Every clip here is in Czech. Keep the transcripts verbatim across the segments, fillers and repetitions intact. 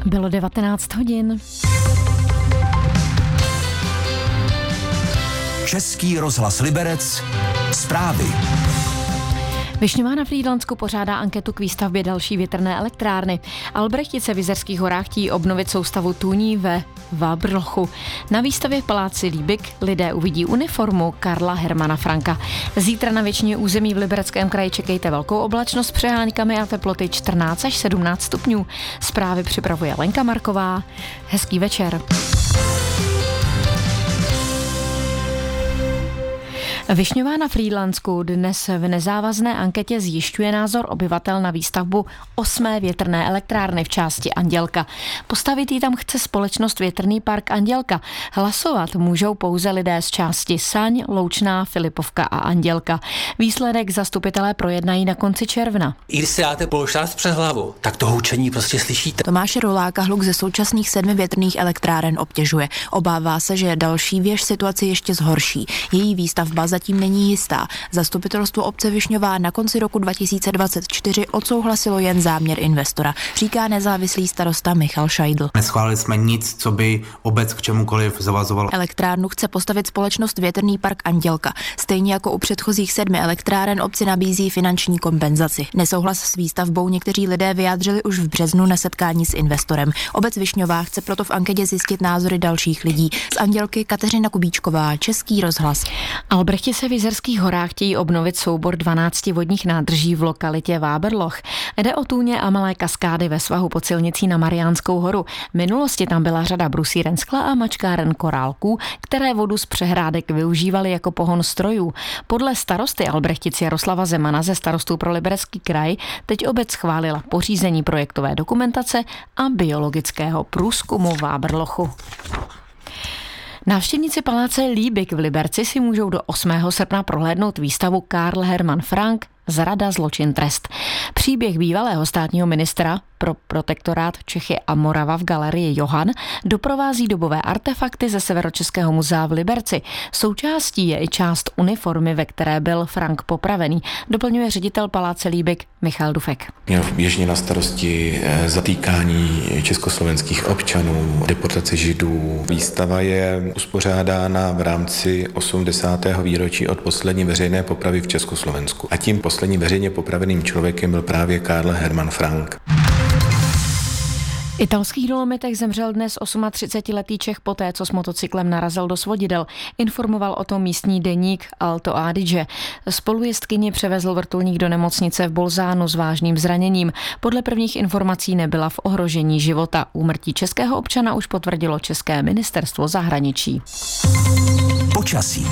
Bylo devatenáct hodin. Český rozhlas Liberec. Zprávy. Višňová na Frýdlansku pořádá anketu k výstavbě další větrné elektrárny. Albrechtice v Jizerských horách chtějí obnovit soustavu tůní ve Vábrlochu. Na výstavě v paláci Líbik lidé uvidí uniformu Karla Hermana Franka. Zítra na většině území v Libereckém kraji čekejte velkou oblačnost s přeháňkami a teploty čtrnáct až sedmnáct stupňů. Zprávy připravuje Lenka Marková. Hezký večer. Višňová na Frýdlansku dnes v nezávazné anketě zjišťuje názor obyvatel na výstavbu osmé větrné elektrárny v části Andělka. Postavit ji tam chce společnost Větrný park Andělka. Hlasovat můžou pouze lidé z části Saň, Loučná, Filipovka a Andělka. Výsledek zastupitelé projednají na konci června. I když si dáte polštář přes hlavu, tak to houčení prostě slyšíte. Tomáše Roláka hluk ze současných sedmi větrných elektráren obtěžuje. Obává se, že další věž situaci ještě zhorší. Její výstavba zatím není jistá. Zastupitelstvo obce Višňová na konci roku dva tisíce dvacet čtyři odsouhlasilo jen záměr investora, říká nezávislý starosta Michal Šajdl. Neschválili jsme nic, co by obec k čemukoliv zavazovalo. Elektrárnu chce postavit společnost Větrný park Andělka. Stejně jako u předchozích sedmi elektráren obci nabízí finanční kompenzaci. Nesouhlas s výstavbou někteří lidé vyjádřili už v březnu na setkání s investorem. Obec Višňová chce proto v anketě zjistit názory dalších lidí. Z Andělky Kateřina Kubíčková, Český rozhlas. Albrechti se v Jizerských horách chtějí obnovit soubor dvanácti vodních nádrží v lokalitě Vábrloch. Jde o tůně a malé kaskády ve svahu pod silnicí na Mariánskou horu. V minulosti tam byla řada brusíren skla a mačkáren korálků, které vodu z přehrádek využívaly jako pohon strojů. Podle starosty Albrechtic Jaroslava Zemana ze Starostů pro Liberecký kraj teď obec schválila pořízení projektové dokumentace a biologického průzkumu Vábrlochu. Návštěvníci paláce Líbik v Liberci si můžou do osmého srpna prohlédnout výstavu Karl Hermann Frank Zrada, zločin, trest. Příběh bývalého státního ministra pro protektorát Čechy a Morava v galerii Johan doprovází dobové artefakty ze Severočeského muzea v Liberci. Součástí je i část uniformy, ve které byl Frank popravený, doplňuje ředitel paláce Líbik Michal Dufek. Měl běžně na starosti zatýkání československých občanů, deportace židů. Výstava je uspořádána v rámci osmdesátého výročí od poslední veřejné popravy v Československu. A tím posledním veřejně popraveným člověkem byl právě Karl Hermann Frank. V italských Dolomitech zemřel dnes třicetiosmiletý Čech poté, co s motocyklem narazil do svodidel. Informoval o tom místní deník Alto Adige. Spolujezdkyni převezl vrtulník do nemocnice v Bolzánu s vážným zraněním. Podle prvních informací nebyla v ohrožení života. Úmrtí českého občana už potvrdilo České ministerstvo zahraničí. Počasí.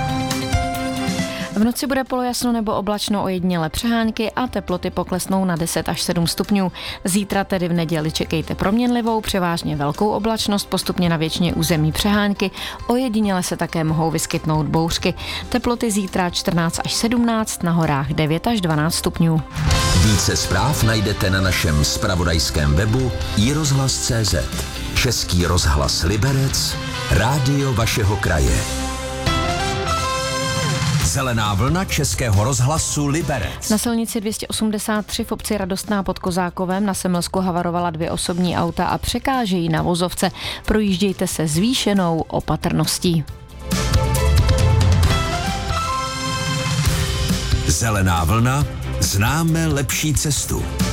V noci bude polojasno nebo oblačno, ojedinělé přehánky a teploty poklesnou na deset až sedm stupňů. Zítra tedy v neděli čekejte proměnlivou, převážně velkou oblačnost, postupně na většině území přehánky. Ojediněle se také mohou vyskytnout bouřky. Teploty zítra čtrnáct až sedmnáct, na horách devět až dvanáct stupňů. Více zpráv najdete na našem zpravodajském webu i rozhlas tečka cé zet. Český rozhlas Liberec, rádio vašeho kraje. Zelená vlna Českého rozhlasu Liberec. Na silnici dvě stě osmdesát tři v obci Radostná pod Kozákovem na Semlsku havarovala dvě osobní auta a překážejí na vozovce. Projíždějte se zvýšenou opatrností. Zelená vlna, známe lepší cestu.